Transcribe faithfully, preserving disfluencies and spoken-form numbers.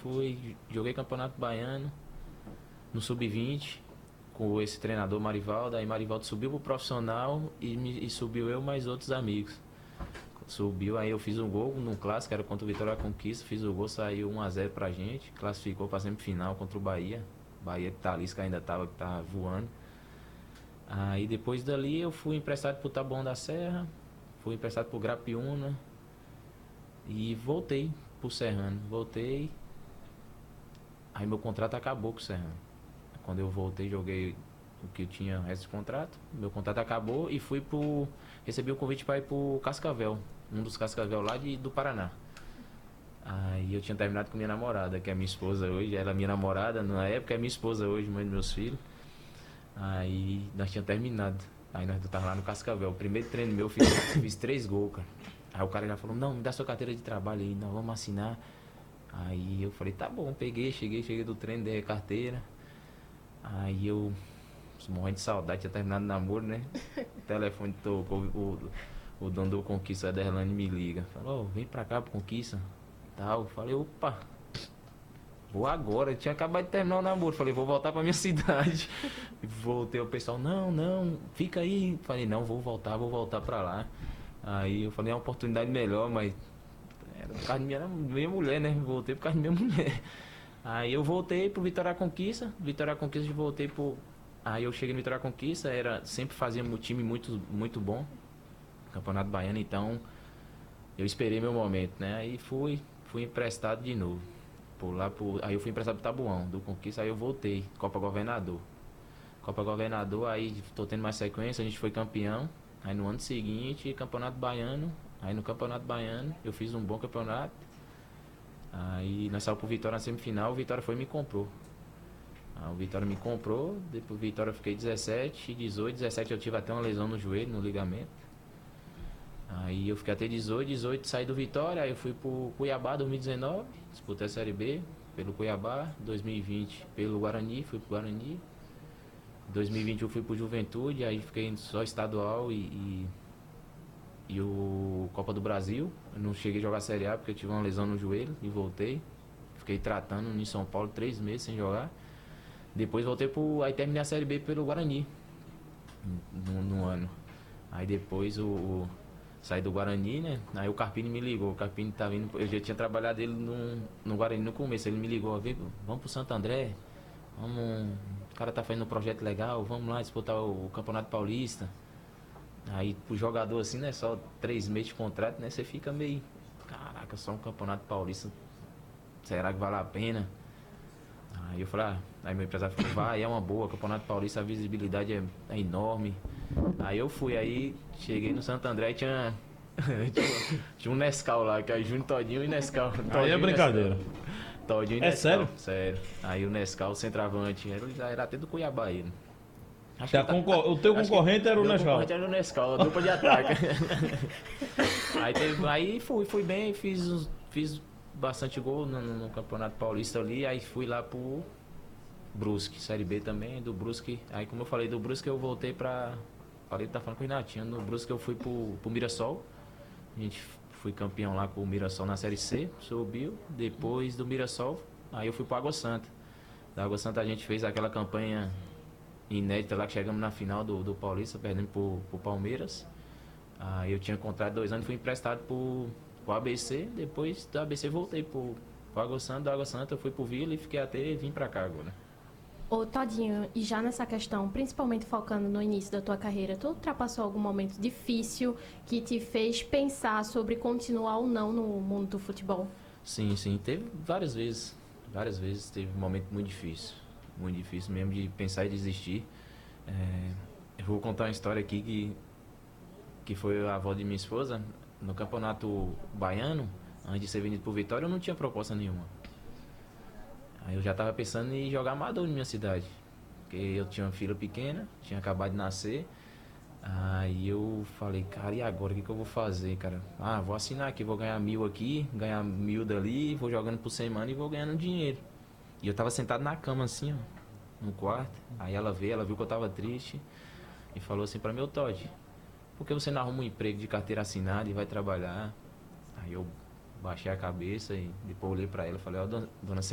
fui, joguei Campeonato Baiano no sub vinte com esse treinador Marivaldo. Aí Marivaldo subiu pro profissional e, me, e subiu eu mais outros amigos. Subiu, aí eu fiz um gol no clássico, era contra o Vitória Conquista, fiz o gol, saiu um a zero pra gente, classificou pra semifinal contra o Bahia. Bahia de Talisca ainda tava, tava voando. Aí depois dali eu fui emprestado pro Taboão da Serra, fui emprestado pro Grapiúna e voltei pro Serrano. Voltei, aí meu contrato acabou com o Serrano. Quando eu voltei, joguei o que eu tinha resto de contrato, meu contrato acabou e fui pro... recebi o convite para ir pro Cascavel, um dos Cascavel lá de, do Paraná. Aí eu tinha terminado com minha namorada, que é minha esposa hoje, ela é minha namorada, na época é minha esposa hoje, mãe dos meus filhos. Aí nós tínhamos terminado, aí nós tava lá no Cascavel, o primeiro treino meu eu fiz, fiz três gols, cara. Aí o cara já falou, não, me dá sua carteira de trabalho aí, nós vamos assinar. Aí eu falei, tá bom, peguei, cheguei, cheguei do treino, dei a carteira. Aí eu, morrendo de saudade, tinha terminado o namoro, né? O telefone tocou, o, o dono do Conquista, o Ederlane, me liga. Falou, oh, vem pra cá pro Conquista. Tal. Falei, opa, vou agora. Eu tinha acabado de terminar o namoro. Falei, vou voltar pra minha cidade. Voltei, o pessoal, não, não, fica aí. Falei, não, vou voltar, vou voltar pra lá. Aí eu falei, é uma oportunidade melhor, mas era por causa de minha, minha mulher, né? Voltei por causa de minha mulher. Aí eu voltei pro Vitória Conquista. Vitória Conquista, eu voltei pro... Aí eu cheguei no Vitória Conquista, era, sempre fazia um time muito, muito bom. Campeonato Baiano, então eu esperei meu momento, né? Aí fui, fui emprestado de novo. Por lá, por... Aí eu fui emprestado pro Tabuão, do Conquista, aí eu voltei. Copa Governador. Copa Governador, aí tô tendo mais sequência, a gente foi campeão. Aí no ano seguinte, Campeonato Baiano. Aí no Campeonato Baiano, eu fiz um bom campeonato. Aí nós saímos pro Vitória na semifinal, o Vitória foi e me comprou. Aí o Vitória me comprou, depois o Vitória eu fiquei dezessete, dezoito, dezessete eu tive até uma lesão no joelho, no ligamento. Aí eu fiquei até dezoito, dezoito saí do Vitória, aí eu fui pro Cuiabá dois mil e dezenove, disputei a Série B pelo Cuiabá, dois mil e vinte pelo Guarani, fui pro Guarani. dois mil e vinte eu fui pro Juventude, aí fiquei só estadual e, e, e o Copa do Brasil. Eu não cheguei a jogar a Série A porque eu tive uma lesão no joelho e voltei. Fiquei tratando em São Paulo três meses sem jogar. Depois voltei pro... Aí terminei a Série B pelo Guarani no, no ano. Aí depois o, o... saí do Guarani, né? Aí o Carpini me ligou. O Carpini tá vindo... Eu já tinha trabalhado ele no, no Guarani no começo. Ele me ligou, vem, vamos pro Santo André. Vamos... O cara tá fazendo um projeto legal. Vamos lá disputar o, o Campeonato Paulista. Aí pro jogador assim, né? Só três meses de contrato, né? Você fica meio... Caraca, só um Campeonato Paulista. Será que vale a pena? Aí eu falei, ah, aí meu empresário falou, vai, é uma boa, Campeonato Paulista, a visibilidade é, é enorme. Aí eu fui, aí cheguei no Santo André e tinha, tinha, tinha um Nescau lá, que é Júnior Todinho e Nescau. Todinho Aí é brincadeira. Nescau. Todinho e É Nescau. sério? Sério. Aí o Nescau, centroavante, ele já era até do Cuiabá ele. Acho Que a tá- concor- o teu acho concorrente que- era o meu Nescau. concorrente era o Nescau, a dupla de ataque. aí, teve, aí fui, fui bem, fiz, uns- fiz bastante gol no, no Campeonato Paulista ali, aí fui lá pro Brusque, Série B também, do Brusque. Aí como eu falei do Brusque, eu voltei pra... Falei que tá falando com o Renatinho. No Brusque eu fui pro, pro Mirassol. A gente foi campeão lá com o Mirassol na Série C, subiu. Depois do Mirassol, aí eu fui pro Água Santa. Da Água Santa a gente fez aquela campanha inédita lá, que chegamos na final do, do Paulista, perdendo pro, pro Palmeiras. Aí eu tinha contrato dois anos, fui emprestado pro, pro A B C. Depois do A B C voltei pro, pro Água Santa. Da Água Santa eu fui pro Vila e fiquei até vim pra cá agora. Ô, Todinho, e já nessa questão, principalmente focando no início da tua carreira, tu ultrapassou algum momento difícil que te fez pensar sobre continuar ou não no mundo do futebol? Sim, sim. Teve várias vezes. Várias vezes teve um momento muito difícil. Muito difícil mesmo de pensar em desistir. É, eu vou contar uma história aqui que, que foi a avó de minha esposa. No campeonato baiano, antes de ser vendido por Vitória, eu não tinha proposta nenhuma. Aí eu já estava pensando em jogar amador na minha cidade. Porque eu tinha uma filha pequena, tinha acabado de nascer. Aí eu falei, cara, e agora? O que, que eu vou fazer, cara? Ah, vou assinar aqui, vou ganhar mil aqui, ganhar mil dali, vou jogando por semana e vou ganhando dinheiro. E eu tava sentado na cama assim, ó, no quarto. Aí ela veio, ela viu que eu tava triste e falou assim pra mim, ô Todd, por que você não arruma um emprego de carteira assinada e vai trabalhar? Aí eu baixei a cabeça e depois olhei pra ela e falei, ó, dona